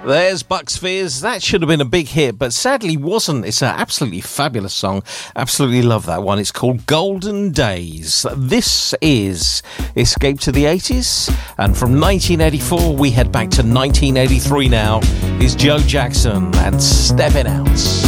There's Bucks Fizz. That should have been a big hit, but sadly wasn't. It's an absolutely fabulous song. Absolutely love that one. It's called Golden Days. This is Escape to the 80s. And from 1984, we head back to 1983 now. Is Joe Jackson and Stepping Out.